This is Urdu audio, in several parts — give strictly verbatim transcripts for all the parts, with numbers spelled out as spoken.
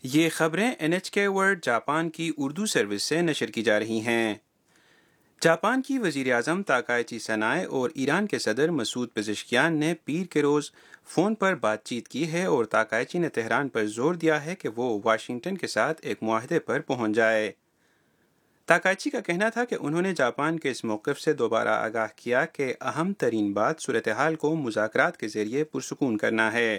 یہ خبریں این ایچ کے ورلڈ جاپان کی اردو سروس سے نشر کی جا رہی ہیں۔ جاپان کی وزیر اعظم تاکائچی سنائے اور ایران کے صدر مسعود پزشکیان نے پیر کے روز فون پر بات چیت کی ہے اور تاکائچی نے تہران پر زور دیا ہے کہ وہ واشنگٹن کے ساتھ ایک معاہدے پر پہنچ جائے۔ تاکائچی کا کہنا تھا کہ انہوں نے جاپان کے اس موقف سے دوبارہ آگاہ کیا کہ اہم ترین بات صورتحال کو مذاکرات کے ذریعے پرسکون کرنا ہے۔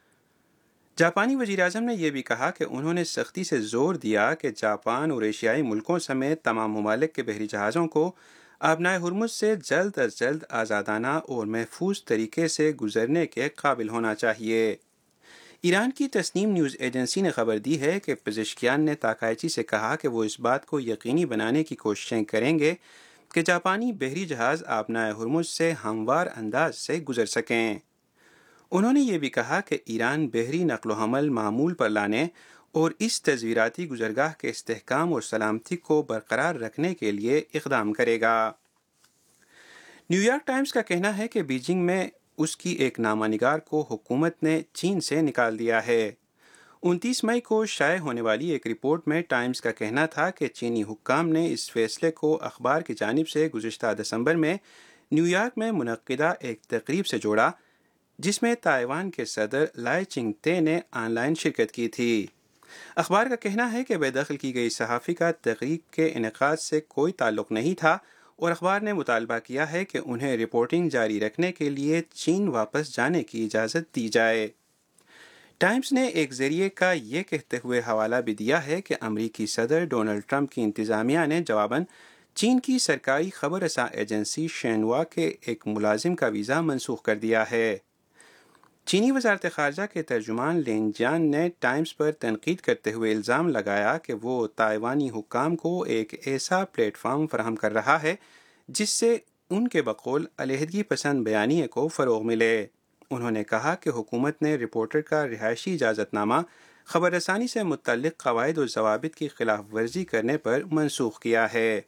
جاپانی وزیر اعظم نے یہ بھی کہا کہ انہوں نے سختی سے زور دیا کہ جاپان اور ایشیائی ملکوں سمیت تمام ممالک کے بحری جہازوں کو آبنائے ہرمز سے جلد از جلد آزادانہ اور محفوظ طریقے سے گزرنے کے قابل ہونا چاہیے۔ ایران کی تسنیم نیوز ایجنسی نے خبر دی ہے کہ پزشکیان نے تاکائچی سے کہا کہ وہ اس بات کو یقینی بنانے کی کوششیں کریں گے کہ جاپانی بحری جہاز آبنائے ہرمز سے ہموار انداز سے گزر سکیں۔ انہوں نے یہ بھی کہا کہ ایران بحری نقل و حمل معمول پر لانے اور اس تزویراتی گزرگاہ کے استحکام اور سلامتی کو برقرار رکھنے کے لیے اقدام کرے گا۔ نیو یارک ٹائمز کا کہنا ہے کہ بیجنگ میں اس کی ایک نامہ نگار کو حکومت نے چین سے نکال دیا ہے۔ انتیس مئی کو شائع ہونے والی ایک رپورٹ میں ٹائمز کا کہنا تھا کہ چینی حکام نے اس فیصلے کو اخبار کی جانب سے گزشتہ دسمبر میں نیو یارک میں منعقدہ ایک تقریب سے جوڑا، جس میں تائیوان کے صدر لائی چنگ تے نے آن لائن شرکت کی تھی۔ اخبار کا کہنا ہے کہ بے دخل کی گئی صحافی کا تقریب کے انعقاد سے کوئی تعلق نہیں تھا اور اخبار نے مطالبہ کیا ہے کہ انہیں رپورٹنگ جاری رکھنے کے لیے چین واپس جانے کی اجازت دی جائے۔ ٹائمز نے ایک ذریعے کا یہ کہتے ہوئے حوالہ بھی دیا ہے کہ امریکی صدر ڈونلڈ ٹرمپ کی انتظامیہ نے جواباً چین کی سرکاری خبر رساں ایجنسی شینوا کے ایک ملازم کا ویزا منسوخ کر دیا ہے۔ چینی وزارت خارجہ کے ترجمان لین جیان نے ٹائمز پر تنقید کرتے ہوئے الزام لگایا کہ وہ تائیوانی حکام کو ایک ایسا پلیٹ فارم فراہم کر رہا ہے جس سے ان کے بقول علیحدگی پسند بیانیے کو فروغ ملے۔ انہوں نے کہا کہ حکومت نے رپورٹر کا رہائشی اجازت نامہ خبر رسانی سے متعلق قواعد و ضوابط کی خلاف ورزی کرنے پر منسوخ کیا ہے۔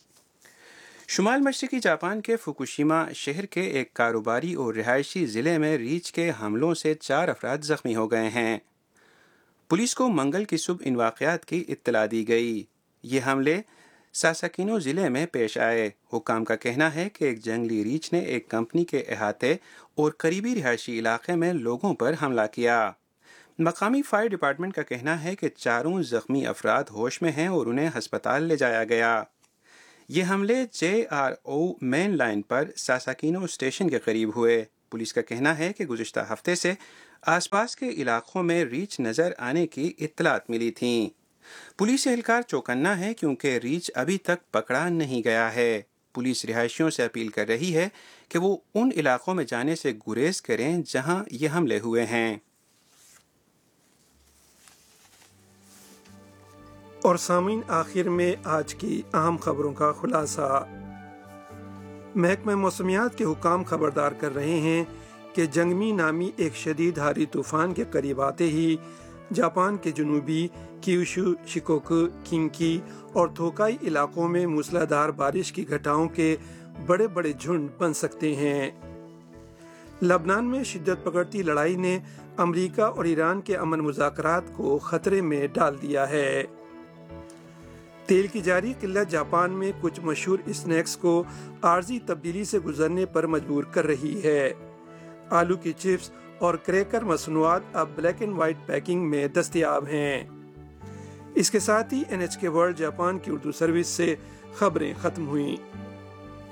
شمال مشرقی جاپان کے فوکوشیما شہر کے ایک کاروباری اور رہائشی ضلع میں ریچھ کے حملوں سے چار افراد زخمی ہو گئے ہیں۔ پولیس کو منگل کی صبح ان واقعات کی اطلاع دی گئی۔ یہ حملے ساساکینو ضلع میں پیش آئے۔ حکام کا کہنا ہے کہ ایک جنگلی ریچھ نے ایک کمپنی کے احاطے اور قریبی رہائشی علاقے میں لوگوں پر حملہ کیا۔ مقامی فائر ڈپارٹمنٹ کا کہنا ہے کہ چاروں زخمی افراد ہوش میں ہیں اور انہیں ہسپتال لے جایا گیا۔ یہ حملے جے آر او مین لائن پر ساساکینو اسٹیشن کے قریب ہوئے۔ پولیس کا کہنا ہے کہ گزشتہ ہفتے سے آس پاس کے علاقوں میں ریچھ نظر آنے کی اطلاعات ملی تھیں۔ پولیس اہلکار چوکنا ہے کیونکہ ریچھ ابھی تک پکڑا نہیں گیا ہے۔ پولیس رہائشیوں سے اپیل کر رہی ہے کہ وہ ان علاقوں میں جانے سے گریز کریں جہاں یہ حملے ہوئے ہیں۔ اور سامعین، آخر میں آج کی اہم خبروں کا خلاصہ۔ محکمہ موسمیات کے حکام خبردار کر رہے ہیں کہ جنگمی نامی ایک شدید حاری طوفان کے قریب آتے ہی جاپان کے جنوبی کیوشو، شیکوکو، کینکی اور توکائی علاقوں میں موسلا دھار بارش کی گھٹاؤں کے بڑے بڑے جھنڈ بن سکتے ہیں۔ لبنان میں شدت پکڑتی لڑائی نے امریکہ اور ایران کے امن مذاکرات کو خطرے میں ڈال دیا ہے۔ تیل کی جاری قلت جاپان میں کچھ مشہور اسنیکس کو عارضی تبدیلی سے گزرنے پر مجبور کر رہی ہے۔ آلو کی چپس اور کریکر مصنوعات اب بلیک اینڈ وائٹ پیکنگ میں دستیاب ہیں۔ اس کے ساتھ ہی این ایچ کے ورلڈ جاپان کی اردو سروس سے خبریں ختم ہوئیں۔